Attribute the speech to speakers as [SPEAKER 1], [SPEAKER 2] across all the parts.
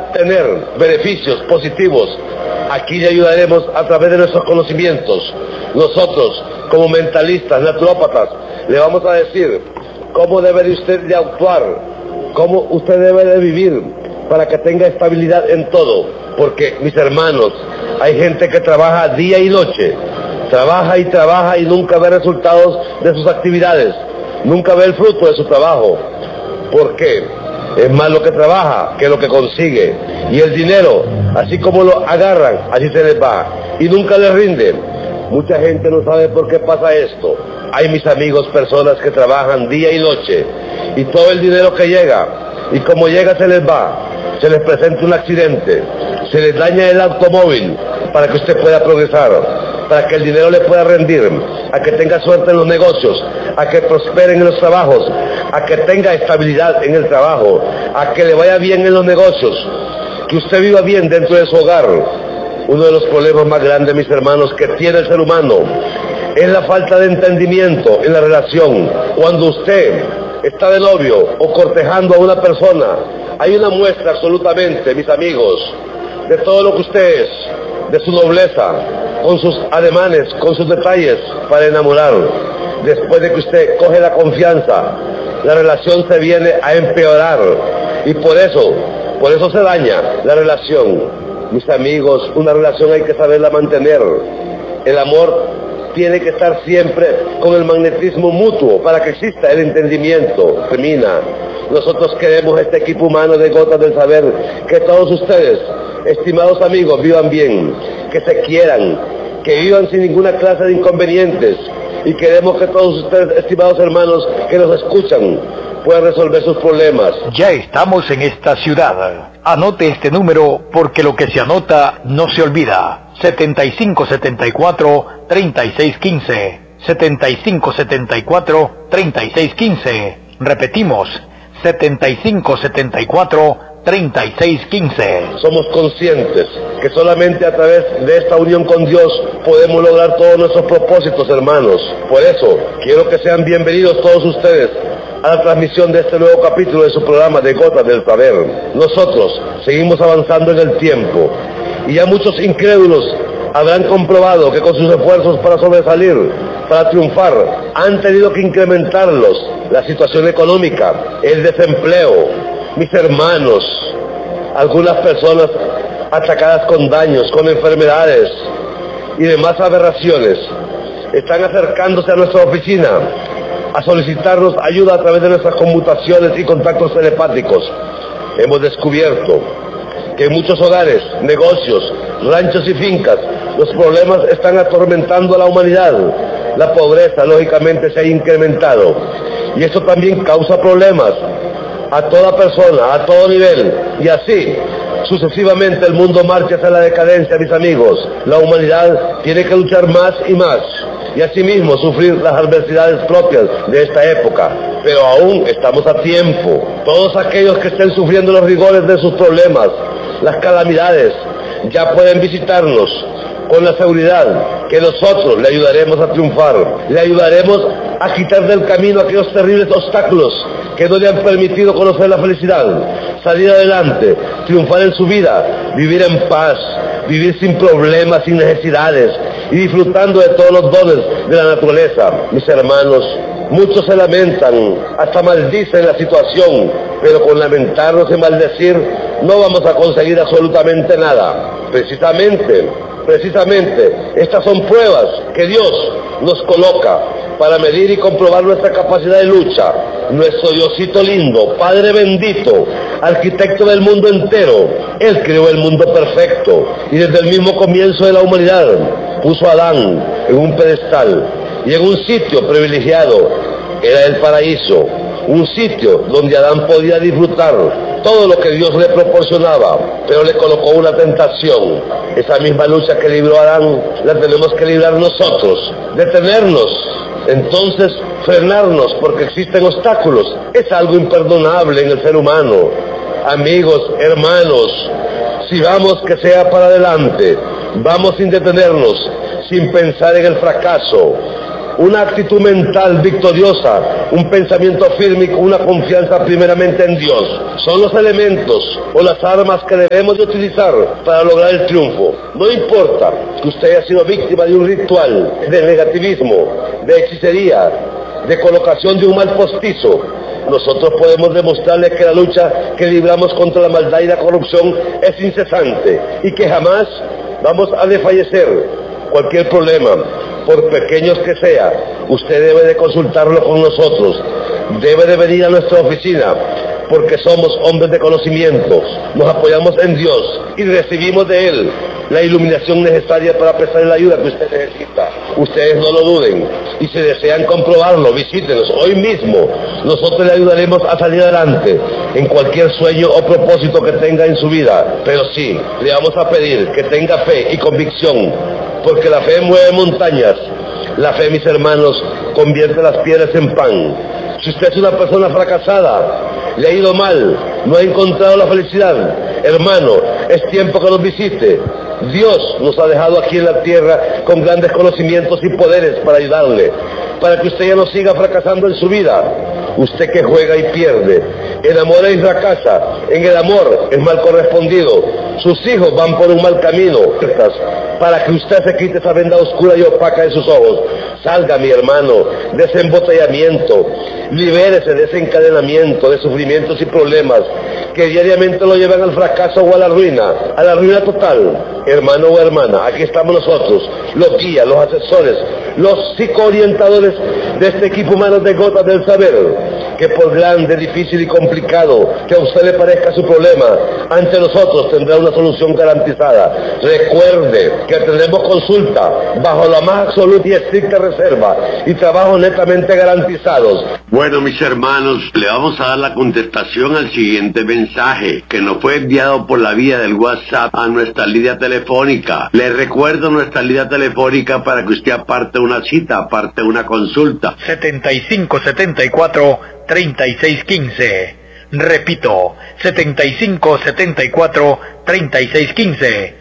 [SPEAKER 1] pueda tener beneficios positivos, aquí le ayudaremos a través de nuestros conocimientos. Nosotros, como mentalistas, naturópatas, le vamos a decir cómo debe de usted de actuar, cómo usted debe de vivir para que tenga estabilidad en todo. Porque, mis hermanos, hay gente que trabaja día y noche, trabaja y nunca ve resultados de sus actividades, nunca ve el fruto de su trabajo. ¿Por qué? Es más lo que trabaja que lo que consigue. Y el dinero, así como lo agarran, así se les va. Y nunca les rinde. Mucha gente no sabe por qué pasa esto. Hay, mis amigos, personas que trabajan día y noche. Y todo el dinero que llega, y como llega se les va. Se les presenta un accidente. Se les daña el automóvil para que usted pueda progresar, para que el dinero le pueda rendir, a que tenga suerte en los negocios, a que prospere en los trabajos, a que tenga estabilidad en el trabajo, a que le vaya bien en los negocios, que usted viva bien dentro de su hogar. Uno de los problemas más grandes, mis hermanos, que tiene el ser humano es la falta de entendimiento en la relación. Cuando usted está de novio o cortejando a una persona, hay una muestra absolutamente, mis amigos, de todo lo que usted es, de su nobleza, con sus ademanes, con sus detalles, para enamorar. Después de que usted coge la confianza, la relación se viene a empeorar, y por eso se daña la relación. Mis amigos, una relación hay que saberla mantener. El amor tiene que estar siempre con el magnetismo mutuo para que exista el entendimiento. Termina. Nosotros queremos este equipo humano de Gotas del Saber, que todos ustedes, estimados amigos, vivan bien, que se quieran, que vivan sin ninguna clase de inconvenientes, y queremos que todos ustedes, estimados hermanos que nos escuchan, puedan resolver sus problemas.
[SPEAKER 2] Ya estamos en esta ciudad. Anote este número, porque lo que se anota no se olvida. 7574-3615. 7574-3615. Repetimos, 7574-3615.
[SPEAKER 1] Somos conscientes que solamente a través de esta unión con Dios podemos lograr todos nuestros propósitos, hermanos. Por eso, quiero que sean bienvenidos todos ustedes a la transmisión de este nuevo capítulo de su programa de Gotas del Saber. Nosotros seguimos avanzando en el tiempo, y ya muchos incrédulos habrán comprobado que con sus esfuerzos para sobresalir, para triunfar, han tenido que incrementarlos. La situación económica, el desempleo, mis hermanos, algunas personas atacadas con daños, con enfermedades y demás aberraciones, están acercándose a nuestra oficina a solicitarnos ayuda a través de nuestras conmutaciones y contactos telepáticos. Hemos descubierto que en muchos hogares, negocios, ranchos y fincas, los problemas están atormentando a la humanidad. La pobreza, lógicamente, se ha incrementado, y esto también causa problemas a toda persona, a todo nivel, y así sucesivamente el mundo marcha hacia la decadencia, mis amigos. La humanidad tiene que luchar más y más, y asimismo sufrir las adversidades propias de esta época. Pero aún estamos a tiempo. Todos aquellos que estén sufriendo los rigores de sus problemas, las calamidades, ya pueden visitarnos con la seguridad que nosotros le ayudaremos a triunfar, le ayudaremos a quitar del camino aquellos terribles obstáculos que no le han permitido conocer la felicidad, salir adelante, triunfar en su vida, vivir en paz, vivir sin problemas, sin necesidades, y disfrutando de todos los dones de la naturaleza. Mis hermanos, muchos se lamentan, hasta maldicen la situación, pero con lamentarnos y maldecir no vamos a conseguir absolutamente nada. Precisamente, estas son pruebas que Dios nos coloca para medir y comprobar nuestra capacidad de lucha. Nuestro Diosito lindo, Padre bendito, arquitecto del mundo entero, Él creó el mundo perfecto, y desde el mismo comienzo de la humanidad puso a Adán en un pedestal y en un sitio privilegiado. Era el paraíso, un sitio donde Adán podía disfrutar todo lo que Dios le proporcionaba, pero le colocó una tentación. Esa misma lucha que libró Adán, la tenemos que librar nosotros. Detenernos, entonces frenarnos, porque existen obstáculos. Es algo imperdonable en el ser humano. Amigos, hermanos, si vamos, que sea para adelante. Vamos sin detenernos, sin pensar en el fracaso. una actitud mental victoriosa, un pensamiento firme y con una confianza primeramente en Dios. Son los elementos o las armas que debemos de utilizar para lograr el triunfo. No importa que usted haya sido víctima de un ritual, de negativismo, de hechicería, de colocación de un mal postizo. Nosotros podemos demostrarle que la lucha que libramos contra la maldad y la corrupción es incesante y que jamás vamos a desfallecer. Cualquier problema, por pequeños que sea, usted debe de consultarlo con nosotros, debe de venir a nuestra oficina, porque somos hombres de conocimiento, nos apoyamos en Dios y recibimos de Él la iluminación necesaria para prestar la ayuda que usted necesita. Ustedes no lo duden, y si desean comprobarlo, visítenos hoy mismo. Nosotros le ayudaremos a salir adelante en cualquier sueño o propósito que tenga en su vida. Pero sí, le vamos a pedir que tenga fe y convicción, porque la fe mueve montañas. La fe, mis hermanos, convierte las piedras en pan. Si usted es una persona fracasada, le ha ido mal, no ha encontrado la felicidad, hermano, es tiempo que nos visite. Dios nos ha dejado aquí en la tierra con grandes conocimientos y poderes para ayudarle, para que usted ya no siga fracasando en su vida. Usted que juega y pierde, enamora y fracasa, en el amor es mal correspondido, sus hijos van por un mal camino, para que usted se quite esa venda oscura y opaca de sus ojos. Salga, mi hermano, de ese embotellamiento, libérese de ese encadenamiento de sufrimientos y problemas que diariamente lo llevan al fracaso o a la ruina total. Hermano o hermana, aquí estamos nosotros, los guías, los asesores, los psicoorientadores de este equipo humano de Gotas del Saber, que por grande, difícil y complicado que a usted le parezca su problema, ante nosotros tendrá una solución garantizada. Recuerde que tendremos consulta bajo la más absoluta y estricta reserva y trabajo netamente garantizados.
[SPEAKER 3] Bueno, mis hermanos, le vamos a dar la contestación al siguiente mensaje que nos fue enviado por la vía del WhatsApp a nuestra línea telefónica. Les recuerdo nuestra línea telefónica para que usted aparte una cita, aparte una consulta.
[SPEAKER 2] 7574-3615. Repito, 7574-3615.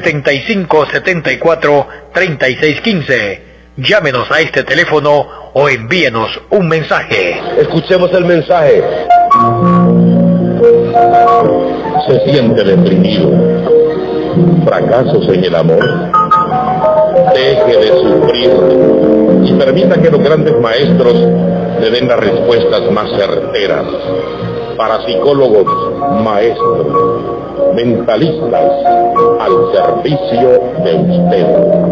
[SPEAKER 2] 7574-3615. Llámenos a este teléfono o envíenos un mensaje.
[SPEAKER 1] Escuchemos el mensaje.
[SPEAKER 4] Se siente deprimido, fracasos en el amor. Deje de sufrir y permita que los grandes maestros le den las respuestas más certeras. Parapsicólogos, maestros, mentalistas, al servicio de usted.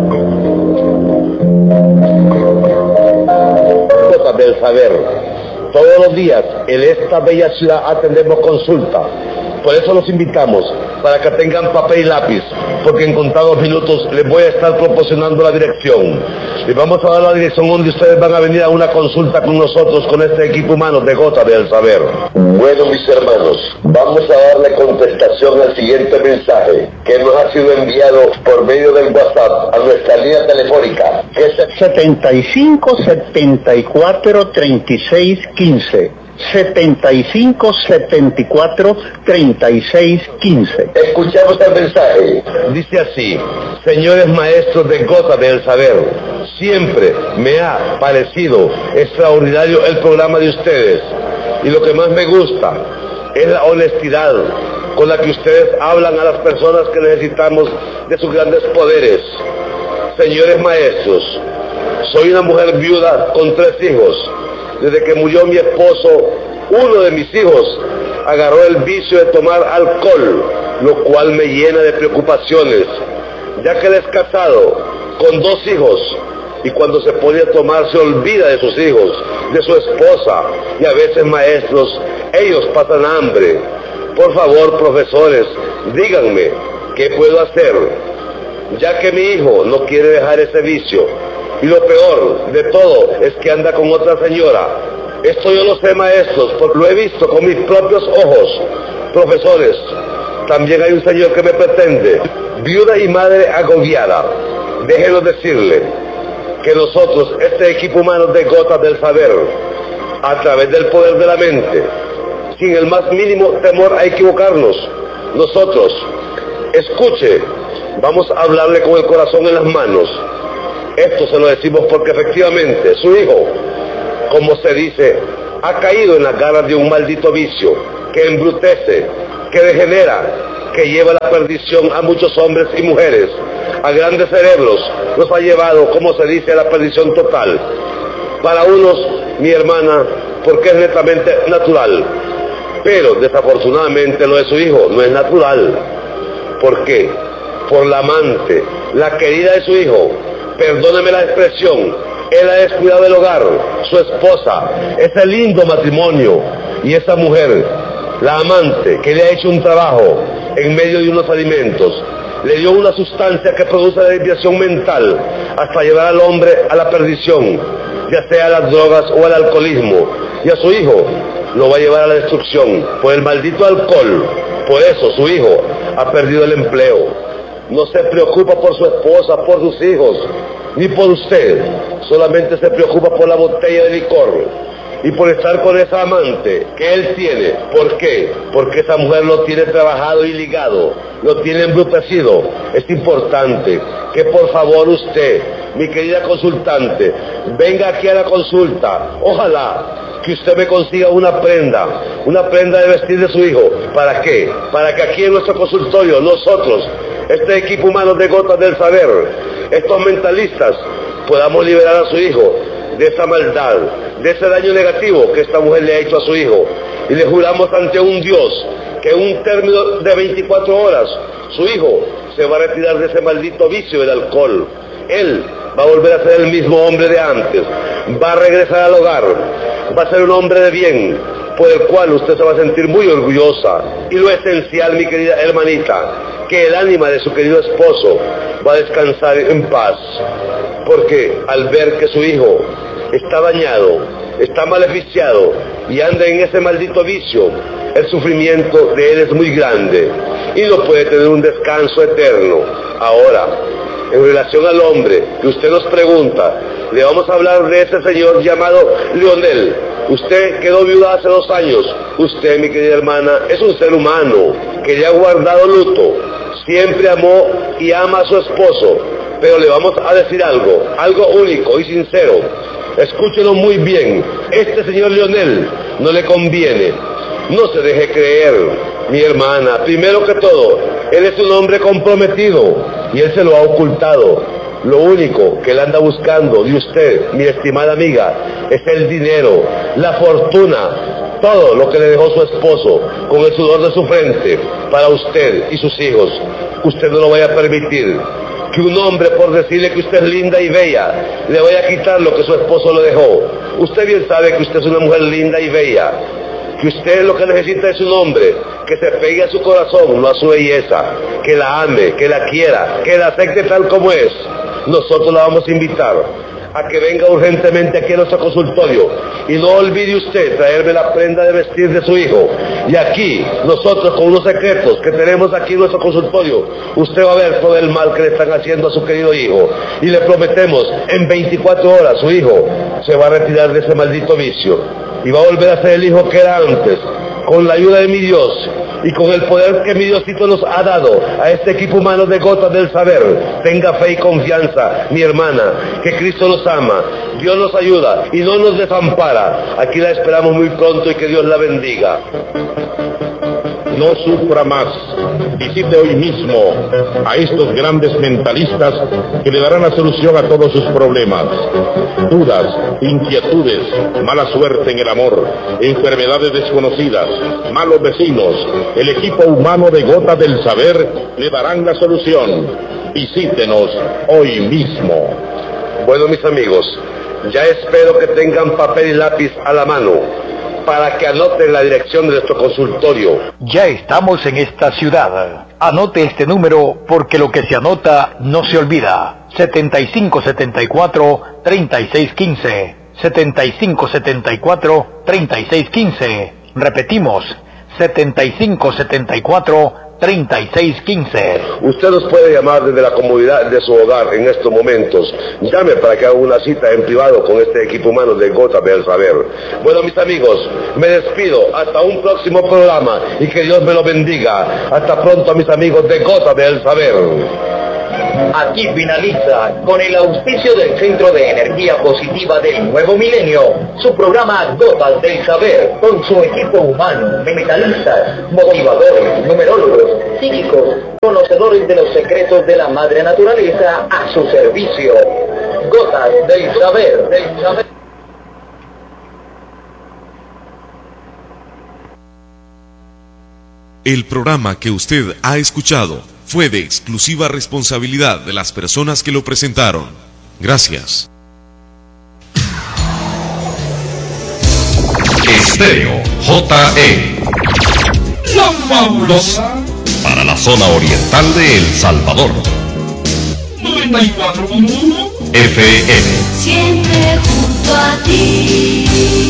[SPEAKER 1] Gotas del Saber. Todos los días en esta bella ciudad atendemos consulta. Por eso los invitamos, para que tengan papel y lápiz, porque en contados minutos les voy a estar proporcionando la dirección. Les vamos a dar la dirección donde ustedes van a venir a una consulta con nosotros, con este equipo humano de Gotas del Saber. Bueno, mis hermanos, vamos a darle contestación al siguiente mensaje, que nos ha sido enviado por medio del WhatsApp a nuestra línea telefónica, que es
[SPEAKER 5] 7574-3615. 7574-3615.
[SPEAKER 1] Escuchamos el mensaje. Dice así: señores maestros de Gotas del Saber, siempre me ha parecido extraordinario el programa de ustedes, y lo que más me gusta es la honestidad con la que ustedes hablan a las personas que necesitamos de sus grandes poderes. Señores maestros, soy una mujer viuda con 3 hijos. Desde que murió mi esposo, uno de mis hijos agarró el vicio de tomar alcohol, lo cual me llena de preocupaciones, ya que él es casado con 2 hijos, y cuando se pone a tomar se olvida de sus hijos, de su esposa, y a veces, maestros, ellos pasan hambre. Por favor, profesores, díganme, ¿qué puedo hacer? Ya que mi hijo no quiere dejar ese vicio, y lo peor de todo es que anda con otra señora. Esto yo lo sé, maestros, porque lo he visto con mis propios ojos. Profesores, también hay un señor que me pretende, viuda y madre agobiada. Déjenlo decirle que nosotros, este equipo humano de Gotas del Saber, a través del poder de la mente, sin el más mínimo temor a equivocarnos, nosotros, escuche, vamos a hablarle con el corazón en las manos. Esto se lo decimos porque efectivamente su hijo, como se dice, ha caído en las garras de un maldito vicio que embrutece, que degenera, que lleva a la perdición a muchos hombres y mujeres, a grandes cerebros, los ha llevado, como se dice, a la perdición total. Para unos, mi hermana, porque es netamente natural, pero desafortunadamente lo de su hijo no es natural. ¿Por qué? Por la amante, la querida de su hijo, perdóneme la expresión, él ha descuidado del hogar, su esposa, ese lindo matrimonio, y esa mujer, la amante, que le ha hecho un trabajo en medio de unos alimentos, le dio una sustancia que produce la desviación mental hasta llevar al hombre a la perdición, ya sea a las drogas o al alcoholismo, y a su hijo lo va a llevar a la destrucción por el maldito alcohol. Por eso su hijo ha perdido el empleo. No se preocupa por su esposa, por sus hijos, ni por usted, solamente se preocupa por la botella de licor y por estar con esa amante que él tiene. ¿Por qué? Porque esa mujer lo tiene trabajado y ligado, lo tiene embrutecido. Es importante que por favor usted, mi querida consultante, venga aquí a la consulta. Ojalá que usted me consiga una prenda de vestir de su hijo. ¿Para qué? Para que aquí en nuestro consultorio nosotros, este equipo humano de Gotas del Saber, estos mentalistas, podamos liberar a su hijo de esa maldad, de ese daño negativo que esta mujer le ha hecho a su hijo. Y le juramos ante un Dios que en un término de 24 horas su hijo se va a retirar de ese maldito vicio del alcohol. Él va a volver a ser el mismo hombre de antes, va a regresar al hogar, va a ser un hombre de bien, por el cual usted se va a sentir muy orgullosa. Y lo esencial, mi querida hermanita, que el ánima de su querido esposo va a descansar en paz, porque al ver que su hijo está dañado, está maleficiado y anda en ese maldito vicio, el sufrimiento de él es muy grande y no puede tener un descanso eterno. Ahora, en relación al hombre que usted nos pregunta, le vamos a hablar de ese señor llamado Leonel. Usted quedó viuda hace 2 años. Usted, mi querida hermana, es un ser humano que ya ha guardado luto. Siempre amó y ama a su esposo. Pero le vamos a decir algo único y sincero. Escúchelo muy bien. Este señor Leonel no le conviene. No se deje creer, mi hermana. Primero que todo, él es un hombre comprometido y él se lo ha ocultado. Lo único que él anda buscando de usted, mi estimada amiga, es el dinero, la fortuna, todo lo que le dejó su esposo con el sudor de su frente para usted y sus hijos. Usted no lo vaya a permitir que un hombre, por decirle que usted es linda y bella, le vaya a quitar lo que su esposo le dejó. Usted bien sabe que usted es una mujer linda y bella, que usted lo que necesita es un hombre que se pegue a su corazón, no a su belleza, que la ame, que la quiera, que la acepte tal como es. Nosotros la vamos a invitar a que venga urgentemente aquí a nuestro consultorio y no olvide usted traerme la prenda de vestir de su hijo. Y aquí, nosotros con unos secretos que tenemos aquí en nuestro consultorio, usted va a ver todo el mal que le están haciendo a su querido hijo. Y le prometemos, en 24 horas su hijo se va a retirar de ese maldito vicio y va a volver a ser el hijo que era antes, con la ayuda de mi Dios y con el poder que mi Diosito nos ha dado a este equipo humano de Gotas del Saber. Tenga fe y confianza, mi hermana, que Cristo nos ama, Dios nos ayuda y no nos desampara. Aquí la esperamos muy pronto y que Dios la bendiga.
[SPEAKER 4] No sufra más. Visite hoy mismo a estos grandes mentalistas que le darán la solución a todos sus problemas. Dudas, inquietudes, mala suerte en el amor, enfermedades desconocidas, malos vecinos. El equipo humano de Gotas del Saber le darán la solución. Visítenos hoy mismo.
[SPEAKER 1] Bueno, mis amigos, ya espero que tengan papel y lápiz a la mano para que anoten la dirección de nuestro consultorio.
[SPEAKER 2] Ya estamos en esta ciudad. Anote este número porque lo que se anota no se olvida. 7574-3615. 7574-3615. Repetimos, 7574-3615.
[SPEAKER 1] Usted nos puede llamar desde la comodidad de su hogar en estos momentos. Llame para que haga una cita en privado con este equipo humano de Gotas del Saber. Bueno, mis amigos, me despido hasta un próximo programa y que Dios me lo bendiga. Hasta pronto, mis amigos de Gotas del Saber.
[SPEAKER 2] Aquí finaliza, con el auspicio del Centro de Energía Positiva del Nuevo Milenio, su programa Gotas del Saber, con su equipo humano, mentalistas, motivadores, numerólogos, psíquicos, conocedores de los secretos de la madre naturaleza a su servicio. Gotas del Saber, del Saber.
[SPEAKER 5] El programa que usted ha escuchado fue de exclusiva responsabilidad de las personas que lo presentaron. Gracias.
[SPEAKER 6] Estéreo JE. La fabulosa. Para la zona oriental de El Salvador. 94.1 FM.
[SPEAKER 7] Siempre junto a ti.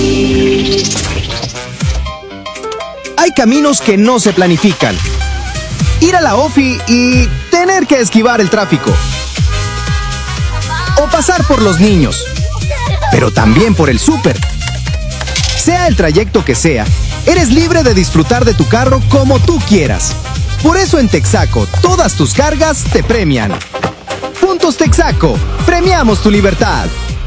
[SPEAKER 8] Hay caminos que no se planifican. Ir a la OFI y tener que esquivar el tráfico. O pasar por los niños. Pero también por el súper. Sea el trayecto que sea, eres libre de disfrutar de tu carro como tú quieras. Por eso en Texaco, todas tus cargas te premian. Puntos Texaco. Premiamos tu libertad.